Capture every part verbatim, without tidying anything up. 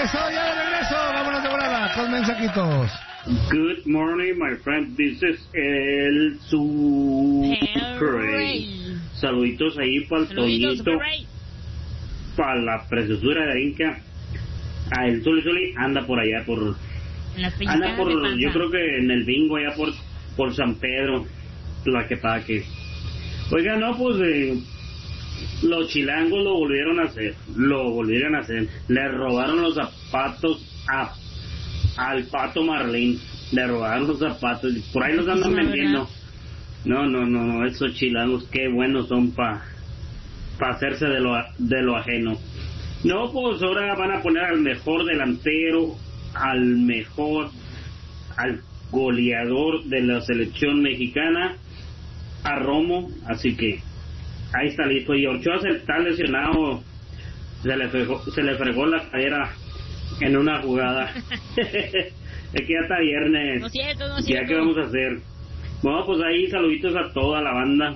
Eso, ya de regreso. Vámonos de volada con mensajitos. Good morning, my friend. This is el Super. Saluditos ahí para el Toñito, para la preciosura de Inca. Ah, el Zuli Zuli anda por allá, por. Anda por, yo creo que en el bingo, allá por, por San Pedro, la que paque. Oiga, no, pues. Eh, Los chilangos lo volvieron a hacer, lo volvieron a hacer. Le robaron los zapatos a al Pato Marlín, le robaron los zapatos, por ahí los andan vendiendo. No, no, no, no, esos chilangos qué buenos son para pa hacerse de lo de lo ajeno. No, pues ahora van a poner al mejor delantero, al mejor, al goleador de la selección mexicana, a Romo, así que ahí está listo. Y Ochoa se está lesionado, se le fregó, se le fregó la cadera en una jugada. Es que ya está viernes. No cierto, no ya cierto. ¿qué vamos a hacer? Bueno, pues ahí saluditos a toda la banda,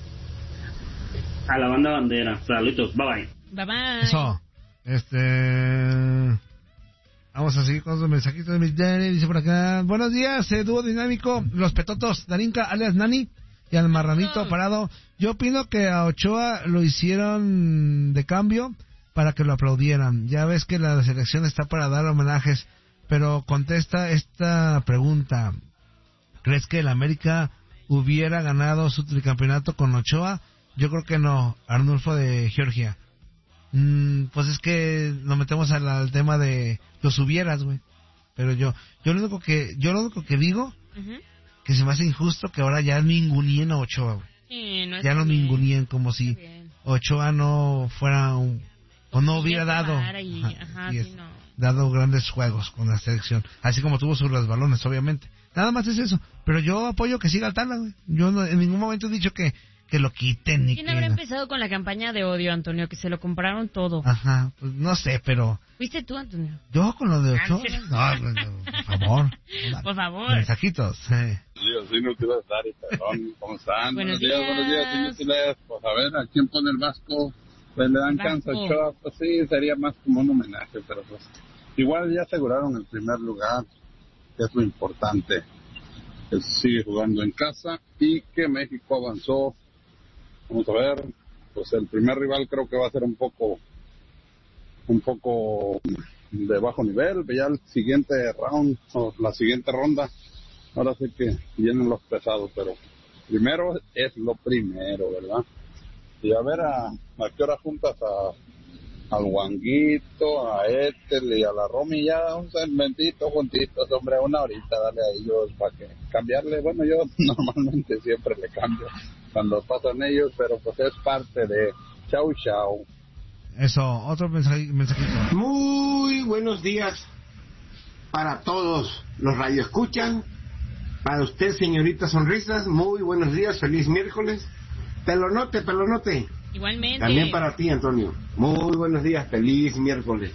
a la banda bandera. Saluditos, bye bye. Bye bye. Eso, este... Vamos a seguir con los mensajitos de Miss Jenny. Dice por acá: buenos días, eh, dúo dinámico, los petotos, Darinka alias Nani y al marranito parado. Yo opino que a Ochoa lo hicieron de cambio para que lo aplaudieran. Ya ves que la selección está para dar homenajes, pero contesta esta pregunta: ¿crees que el América hubiera ganado su tricampeonato con Ochoa? Yo creo que no. Arnulfo de Georgia. Mm, pues es que nos metemos al, al tema de los hubieras, güey. Pero yo, yo lo único que, yo lo único que digo, uh-huh, que se me hace injusto que ahora ya ningunien a Ochoa, güey. Sí, no ya no ningunien, como si Ochoa no fuera un, o no hubiera dado, y, ajá, ajá, sí, sí, no. dado grandes juegos con la selección, así como tuvo sus resbalones, obviamente. Nada más es eso, pero yo apoyo que siga al Tala, güey. Yo no, en ningún momento he dicho que que lo quiten ni ¿Quién que... habrá empezado con la campaña de odio, Antonio? Que se lo compraron todo. Ajá, pues no sé, pero... ¿Fuiste tú, Antonio? ¿Yo con lo de Ochoa? No, no, no, por favor. Por favor. Mensajitos. Eh. Yo soy inútil estar y perdón. ¿Cómo están? Buenos, buenos días, días, buenos días, inútiles. Pues a ver, ¿a quién pone el Vasco? Pues le dan chance a Ochoa. Pues sí, sería más como un homenaje, pero pues... Igual ya aseguraron el primer lugar, que es lo importante. Que sigue jugando en casa y que México avanzó. Vamos a ver, pues el primer rival creo que va a ser un poco un poco de bajo nivel. Ya el siguiente round o la siguiente ronda, ahora sí que vienen los pesados, pero primero es lo primero, ¿verdad? Y a ver a, a qué hora juntas a al Wanguito, a Ethel y a la Romy, ya un segmentito juntitos, hombre, una horita, dale a ellos para que cambiarle. Bueno, yo normalmente siempre le cambio cuando pasan ellos, pero pues es parte de chau chau. Eso, otro mensaje, mensajito. Muy buenos días para todos los radioescuchan, para usted, señorita Sonrisas, muy buenos días, feliz miércoles. Pelonote, pelonote. Igualmente. También para ti, Antonio. Muy buenos días, feliz miércoles.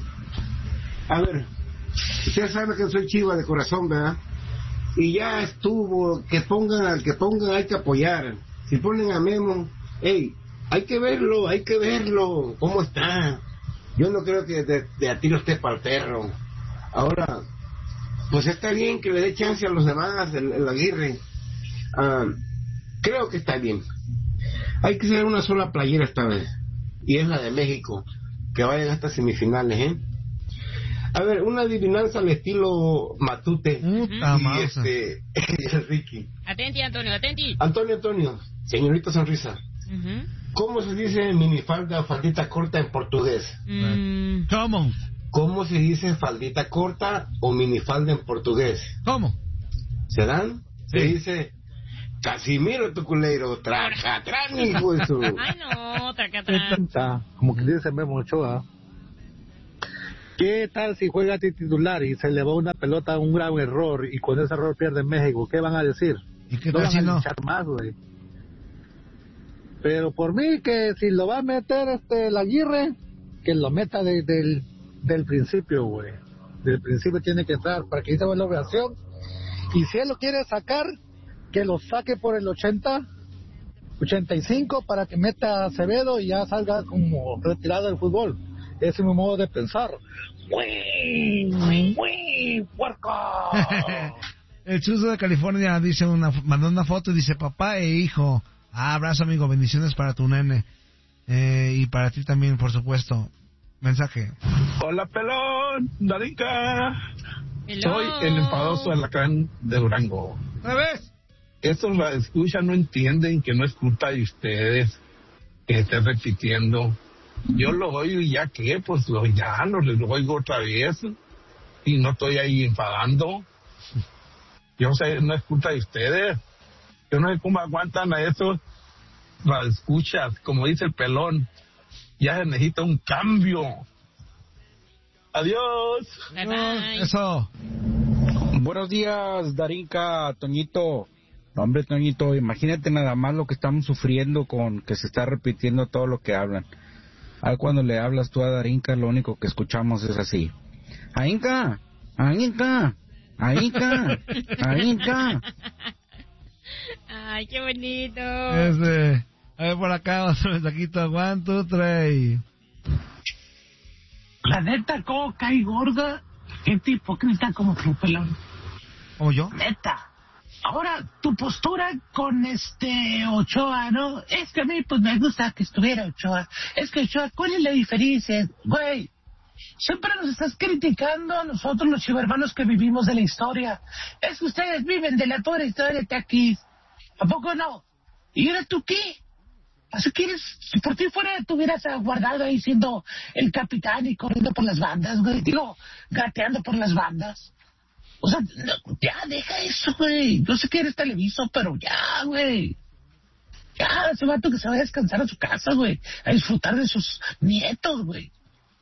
A ver, usted sabe que soy chiva de corazón, ¿verdad? Y ya estuvo, que pongan al que pongan, hay que apoyar. Si ponen a Memo, hey, hay que verlo, hay que verlo, ¿cómo está? Yo no creo que de, de a tiro esté para el perro. Ahora, pues está bien que le dé chance a los demás, el, el Aguirre. Ah, creo que está bien. Hay que hacer una sola playera esta vez, y es la de México, que vayan a estas semifinales, ¿eh? A ver, una adivinanza al estilo Matute. Puta y madre. este, Ricky. Atenti, Antonio, atenti. Antonio, Antonio, señorita Sonrisa. Uh-huh. ¿Cómo se dice minifalda o faldita corta en portugués? Mm. ¿Cómo? ¿Cómo se dice faldita corta o minifalda en portugués? ¿Cómo? ¿Se dan? Se Sí. dice Casimiro tu culero, tracatrán, hijo de su... Ay, no, tracatrán. Como que dice Memo Ochoa. ¿Qué tal si juega de titular y se le va una pelota a un gran error y con ese error pierde México? ¿Qué van a decir? ¿Y qué No tal van si a no? luchar más, güey. Pero por mí que si lo va a meter este el Aguirre, que lo meta de, del, del principio, güey. Del principio tiene que estar para que hice buena oración. Y si él lo quiere sacar, que lo saque por el ochenta, ochenta y cinco para que meta a Acevedo y ya salga como retirado del fútbol. Ese es mi modo de pensar. ¡Uy! ¡Uy! ¡Puerco! El Chuzo de California dice una, mandó una foto y dice papá e hijo. Ah, abrazo amigo, bendiciones para tu nene. Eh, y para ti también, por supuesto. Mensaje. Hola, pelón, Darinka. Hello. Soy el enfadoso alacrán de Durango. ¿Otra vez? Estos radioescuchas no entienden que no es culpa de ustedes que esté repitiendo. Yo lo oigo y ya que, pues lo, ya lo, lo oigo otra vez y no estoy ahí enfadando. Yo sé, no es culpa de ustedes. Yo no sé cómo aguantan a esos radioescuchas, como dice el pelón. Ya se necesita un cambio. Adiós. Bye, bye. Eso. Buenos días, Darinka, Toñito. No, hombre, Toñito, imagínate nada más lo que estamos sufriendo con que se está repitiendo todo lo que hablan. Ahí cuando le hablas tú a Darinka, lo único que escuchamos es así. Darinka, Darinka, Darinka, Darinka. Ay, qué bonito. Este, a ver por acá, otro mensajito. One, two, three. La neta, ¿cómo cae gorda? Gente hipócrita como tú, pelón. ¿Como yo? Neta. Ahora, tu postura con este Ochoa, ¿no? Es que a mí, pues, me gusta que estuviera Ochoa. Es que Ochoa, ¿cuál es la diferencia? Güey, siempre nos estás criticando a nosotros los chivermanos que vivimos de la historia. Es que ustedes viven de la pura historia de aquí. ¿A poco no? ¿Y ahora tú qué? ¿Así quieres? Si por ti fuera, te hubieras guardado ahí siendo el capitán y corriendo por las bandas, güey. Digo, gateando por las bandas. O sea, no, ya, deja eso, güey. Yo sé que eres televiso, pero ya, güey. Ya, ese vato que se vaya a descansar a su casa, güey. A disfrutar de sus nietos, güey.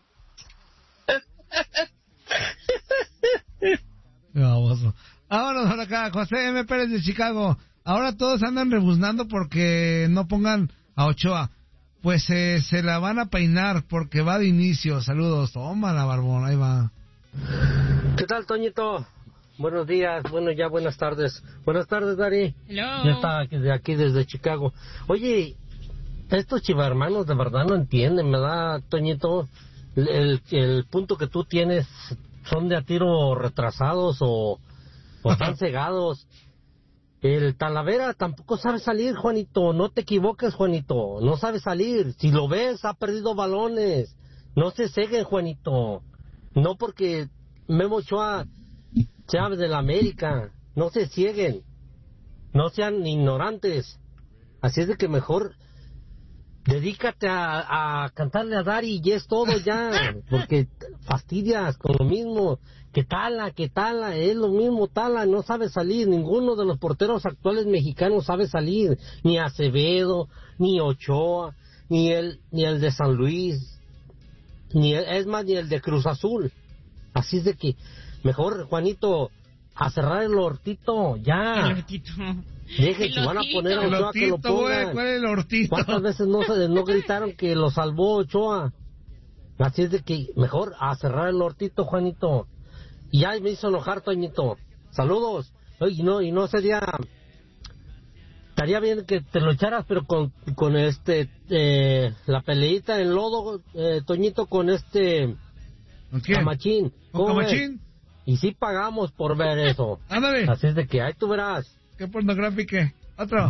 Baboso. Vámonos por acá, José M. Pérez de Chicago. Ahora todos andan rebuznando porque no pongan a Ochoa. Pues eh, se la van a peinar porque va de inicio. Saludos. Tómala, barbón, ahí va. ¿Qué tal, Toñito? Buenos días, bueno, ya buenas tardes. Buenas tardes, Dari. Hello. Ya está de aquí desde Chicago. Oye, estos chivarmanos de verdad no entienden, ¿verdad, Toñito? El, el, el punto que tú tienes son de a tiro retrasados o, o están cegados. El Talavera tampoco sabe salir, Juanito. No te equivoques, Juanito. No sabe salir. Si lo ves, ha perdido balones. No se ceguen, Juanito. No porque Memo Ochoa sea de la América. No se cieguen. No sean ignorantes. Así es de que mejor dedícate a, a cantarle a Dari y es todo ya. Porque fastidias con lo mismo. Que Tala, que Tala, es lo mismo Tala, no sabe salir. Ninguno de los porteros actuales mexicanos sabe salir. Ni Acevedo, ni Ochoa, ni el, ni el de San Luis. Ni el, es más, ni el de Cruz Azul. Así es de que mejor, Juanito, a cerrar el hortito, ya. El hortito. Dejen, si van a poner a Ochoa, que lo pongan. ¿Cuál es el hortito? ¿Cuántas veces no, se, no gritaron que lo salvó Ochoa? Así es de que mejor a cerrar el hortito, Juanito. Y ya me hizo enojar, Toñito. Saludos. Oye, no, y no sería... Estaría bien que te lo echaras, pero con, con este... Eh, la peleita en lodo, eh, Toñito, con este... ¿Con quién? Camachín. ¿Con Camachín? Y sí pagamos por ver eso. Ándale. Así es de que ahí tú verás. Qué pornográfico. Otro.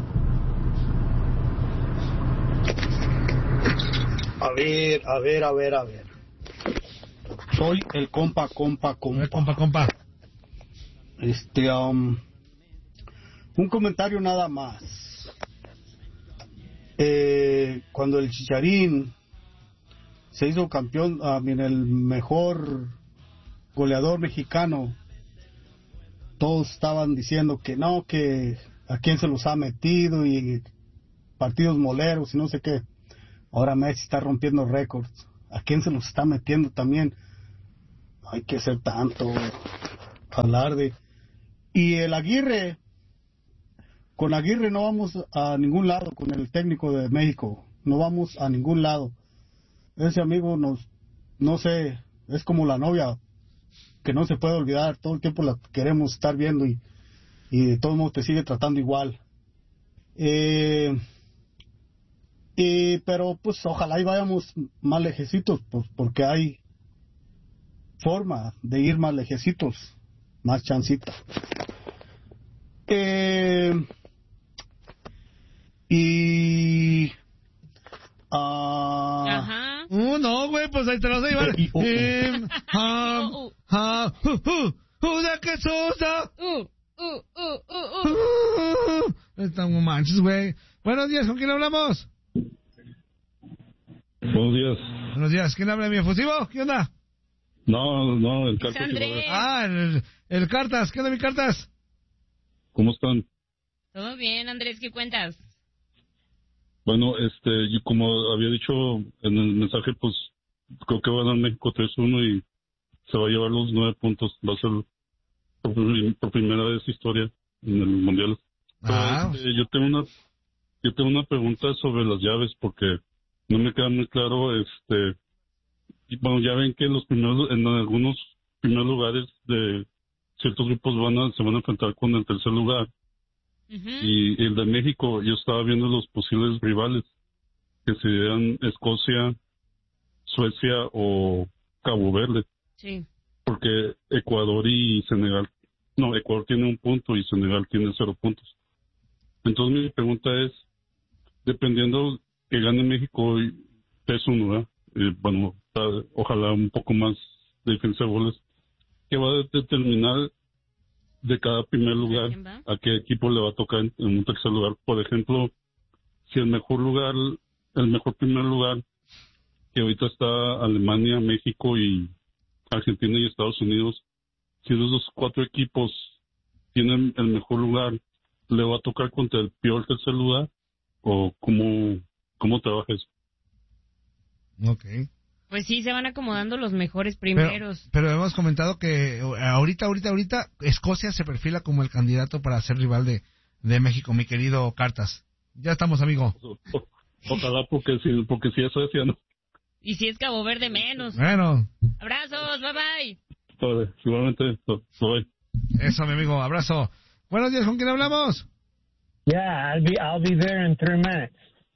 A ver, a ver, a ver, a ver. Soy el compa, compa, compa. ver, compa, compa. Este, um, un comentario nada más. Eh, cuando el Chicharín se hizo campeón, uh, en el mejor goleador mexicano, todos estaban diciendo que no, que a quién se los ha metido y partidos moleros y no sé qué. Ahora Messi está rompiendo récords. ¿A quién se los está metiendo también? No hay que ser tanto alarde. Y el Aguirre, con Aguirre no vamos a ningún lado, con el técnico de México, no vamos a ningún lado. Ese amigo nos, no sé, es como la novia que no se puede olvidar, todo el tiempo la queremos estar viendo y, y de todos modos te sigue tratando igual. Eh, Y, pero pues ojalá y vayamos más lejecitos, pues porque hay forma de ir más lejecitos, más chancita. Eh, y... Uh, Ajá. Uh, no, güey, pues ahí te lo vas a llevar. Eh, uh, uh. Em, um, Uh, uh. ha, uh, uh, uh, de que sosa. Uh, uh, uh, uh, uh. Uh, estamos manches, güey. Buenos días, ¿con quién hablamos? Buenos días. Buenos días, ¿quién habla, mi efusivo? ¿Qué onda? No, no, el Cartas. Andrés. Ah, el, el Cartas, ¿qué onda, mi Cartas? ¿Cómo están? Todo bien, Andrés, ¿qué cuentas? Bueno, este, yo como había dicho en el mensaje, pues creo que va a dar México tres uno y se va a llevar los nueve puntos. Va a ser por, por primera vez historia en el Mundial. Ah. Pero, este, yo tengo una yo tengo una pregunta sobre las llaves porque no me queda muy claro. Este, y bueno, ya ven que los primeros, en algunos primeros lugares de ciertos grupos van a, se van a enfrentar con el tercer lugar. Uh-huh. Y el de México, yo estaba viendo los posibles rivales, que serían Escocia, Suecia o Cabo Verde. Sí. Porque Ecuador y Senegal, no, Ecuador tiene un punto y Senegal tiene cero puntos. Entonces mi pregunta es, dependiendo que gane México tres uno, ¿verdad? Eh, bueno, ojalá un poco más de diferencia de goles, ¿qué va a determinar de cada primer lugar a qué equipo le va a tocar en, en un tercer lugar? Por ejemplo, si el mejor lugar, el mejor primer lugar, que ahorita está Alemania, México y Argentina y Estados Unidos, si esos cuatro equipos tienen el mejor lugar, ¿le va a tocar contra el peor tercer lugar? ¿O cómo, cómo trabaja eso? Ok. Pues sí, se van acomodando los mejores primeros. Pero, pero hemos comentado que ahorita, ahorita, ahorita, Escocia se perfila como el candidato para ser rival de, de México, mi querido Cartas. Ya estamos, amigo. O, o, ojalá, porque si, porque si eso decía, no. Y si es Cabo Verde, menos. Bueno. Abrazos, bye bye. Todo, igualmente, todo, todo. Eso, mi amigo, abrazo. Buenos días, ¿con quién hablamos? Yeah, I'll be, I'll be there in three minutes.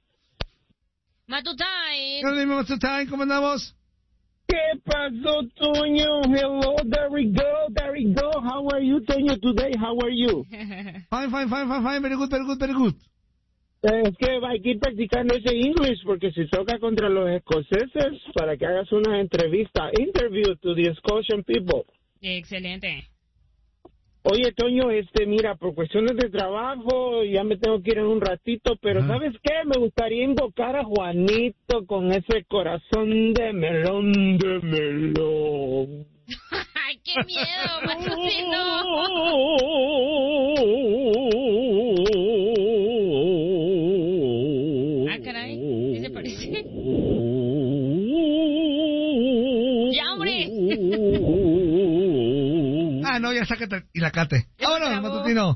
Matutay. Matutay, ¿cómo andamos? ¿Qué pasó, Toño? Hello, there we go, there we go. How are you, Toño, today? How are you? Fine, fine, fine, fine, fine, very good, very good, very good. Es que hay que ir practicando ese English porque si toca contra los escoceses para que hagas una entrevista, interview to the Scotian people. Excelente. Oye, Toño, este, mira, por cuestiones de trabajo ya me tengo que ir en un ratito, pero uh-huh. ¿sabes qué? Me gustaría invocar a Juanito con ese corazón de melón, de melón. ¡Ay, qué miedo, Matutino! Ah, caray, ¿sí se parece? ¡Ya, hombre! Ah, no, ya sácate y la cate. ¡Vámonos, Matutino!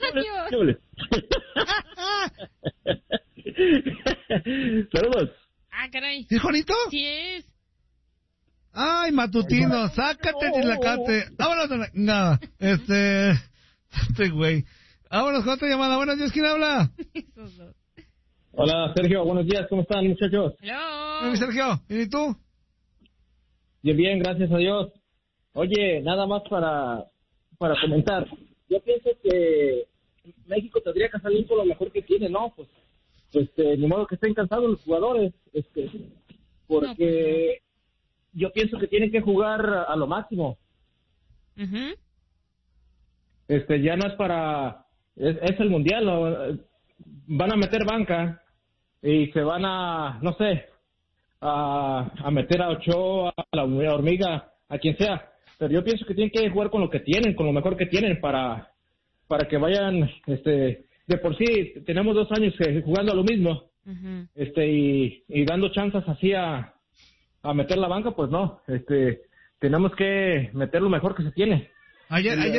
Saludos. Ah, caray. ¿Sí, Juanito? Sí es. Ay, Matutino, sácate y la cate. Vámonos a la... Nada, este... Este güey. Vámonos con otra llamada. Buenos días, ¿quién habla? Hola, Sergio, buenos días, ¿cómo están, muchachos? Hello. Hola, Sergio, ¿y tú? Bien, bien, gracias a Dios. Oye, nada más para, para comentar. Yo pienso que México tendría que salir por lo mejor que tiene, ¿no? Pues, este, ni modo que estén cansados los jugadores, este, porque no, pues no. Yo pienso que tienen que jugar a lo máximo. Uh-huh. Este, ya no es para, es, es el mundial, ¿no? Van a meter banca y se van a, no sé, a, a meter a Ochoa, a la Hormiga, a quien sea. Pero yo pienso que tienen que jugar con lo que tienen, con lo mejor que tienen para, para que vayan, este, de por sí tenemos dos años jugando a lo mismo, uh-huh. este, y, y dando chances así a, a meter la banca, pues no, este, tenemos que meter lo mejor que se tiene. Ayer, ayer